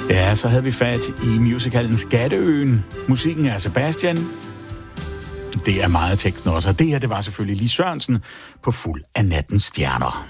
Ja, så havde vi fat i musicalen Skatteøen. Musikken er Sebastian. Det er meget teksten også, og det her, det var selvfølgelig Lis Sørensen på Fuld af nattens stjerner.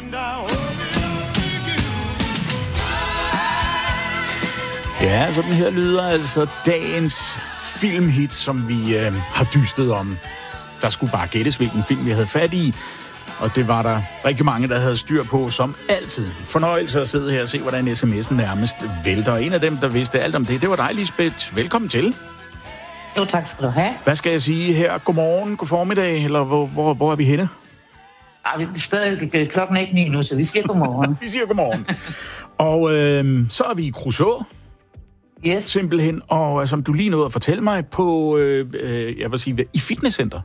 Ja, sådan her lyder altså dagens filmhit, som vi har dystet om. Der skulle bare gættes, hvilken film vi havde fat i. Og det var der rigtig mange, der havde styr på, som altid. Fornøjelse at sidde her og se, hvordan sms'en nærmest vælter. Og en af dem, der vidste alt om det var dig, Lisbeth. Velkommen til. Jo, tak skal du have. Hvad skal jeg sige her? Godmorgen, god formiddag, eller hvor er vi henne? Vi er stadig klokken ikke 9 nu, så vi siger godmorgen. Vi siger godmorgen. Og så er vi i Kruså. Yes. Simpelthen, og som du lige nåede at fortælle mig, på, jeg vil sige, i fitnesscenter.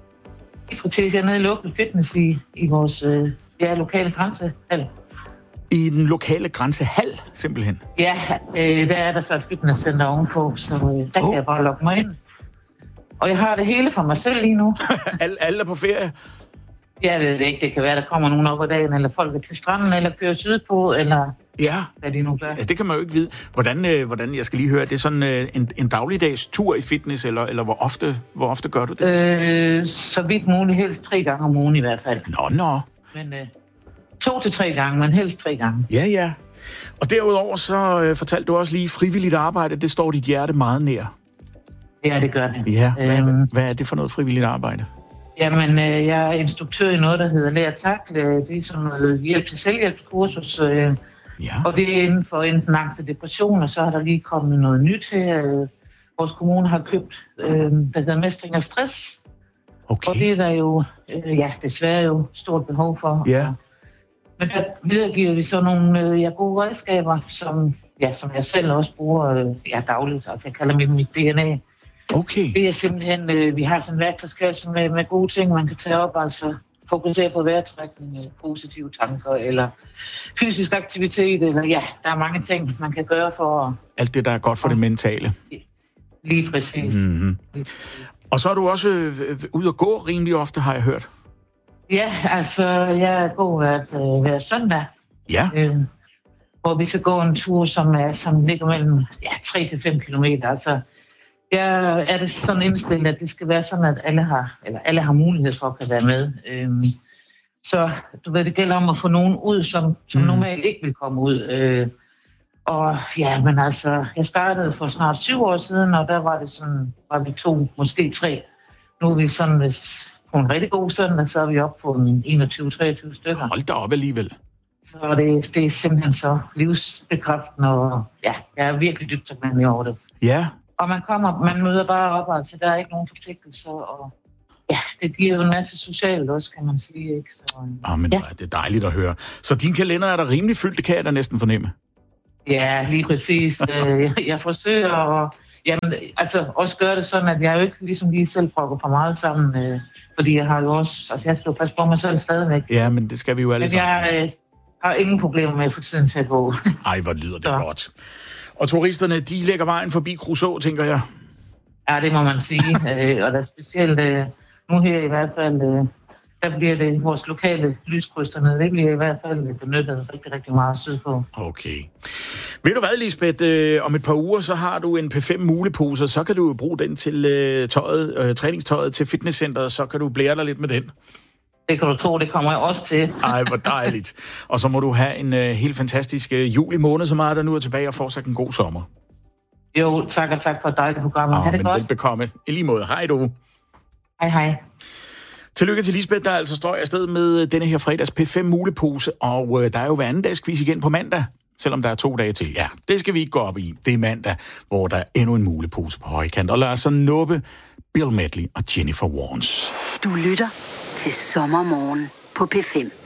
Jeg er nede i Local Fitness i vores lokale grænsehal. I den lokale grænsehal, simpelthen? Ja, der er der så et fitnesscenter ovenpå, så der kan jeg bare logge mig ind. Og jeg har det hele for mig selv lige nu. Alle er på ferie? Jeg ved det ikke. Det kan være, der kommer nogen op ad dagen, eller folk er til stranden, eller kører sydpå, eller hvad de nu gør. Ja, det kan man jo ikke vide. Hvordan jeg skal lige høre, det er sådan en dagligdags tur i fitness, eller hvor ofte gør du det? Så vidt muligt, helst 3 gange om ugen i hvert fald. Nå. Men 2 til 3 gange, men helst 3 gange. Ja. Og derudover så fortalte du også lige, frivilligt arbejde, det står dit hjerte meget nær. Ja, det gør det. Ja, hvad er det for noget frivilligt arbejde? Jamen, jeg er instruktør i noget, der hedder Lær at Takle. Det er sådan noget hjælp til selvhjælpskursus. Og det er inden for enten angst og depression, og så har der lige kommet noget nyt her. Vores kommune har købt, der hedder Mestring af Stress. Okay. Og det er der jo, desværre jo stort behov for. Ja. Men der videregiver vi så nogle gode redskaber, som jeg selv også bruger dagligt. Altså, jeg kalder mit DNA. Okay. Det er simpelthen, vi har sådan en værktøjskasse med gode ting, man kan tage op, altså fokusere på vejrtrækning, positive tanker, eller fysisk aktivitet, eller der er mange ting, man kan gøre for... Alt det, der er godt for det mentale. Lige præcis. Mm-hmm. Og så er du også ude at gå rimelig ofte, har jeg hørt. Ja, altså, jeg går hver søndag. Ja. Hvor vi skal gå en tur, som ligger mellem 3 til 5 kilometer, altså... Er det sådan indstillet, at det skal være sådan, at alle har mulighed for at kan være med. Så du ved, det gælder om at få nogen ud, som normalt ikke vil komme ud. Men altså, jeg startede for snart 7 år siden, og der var vi 2, måske 3. Nu er vi sådan, hvis på en rigtig god søndag, så er vi oppe på 21-23 stykker. Hold da op alligevel. Så det er simpelthen så livsbekræftende, og jeg er virkelig dybt taknemmelig over det. Ja. Og man møder bare op, altså der er ikke nogen forpligtelser, og det giver jo en masse socialt også, kan man sige, ikke? Så, det er dejligt at høre. Så din kalender er der rimelig fyldt, det kan jeg da næsten fornemme. Ja, lige præcis. Jeg forsøger at også gøre det sådan, at jeg jo ikke ligesom lige selv prøver for meget sammen, fordi jeg har jo også, jeg skal jo passe på mig selv stadigvæk. Ja, men det skal vi jo alle sammen. Men jeg har ingen problemer med at få tiden til at gå. Ej, hvor lyder det godt. Og turisterne, de lægger vejen forbi Kruså, tænker jeg. Ja, det må man sige. Og der er specielt nu her i hvert fald, der bliver det vores lokale lyskryds dernede. Det bliver i hvert fald benyttet rigtig, rigtig meget sydpå. Okay. Ved du hvad, Lisbeth? Om et par uger, så har du en P5 mulepose, så kan du jo bruge den til træningstøjet til fitnesscenteret, så kan du blære dig lidt med den. Det kan du tro, det kommer jeg også til. Ej, hvor dejligt. Og så må du have en helt fantastisk juli måned, så meget der nu er tilbage, og fortsat en god sommer. Jo, tak og tak for et dejligt program. Ha' det godt. Velbekomme. I lige måde. Hej du. Hej. Tillykke til Lisbeth, der altså står afsted med denne her fredags P5 mulepose, og der er jo hver anden dags quiz igen på mandag, selvom der er 2 dage til. Ja, det skal vi ikke gå op i. Det er mandag, hvor der er endnu en mulepose på højkant, og lad os så nuppe Bill Medley og Jennifer Warnes. Du lytter til Sommermorgen på P5.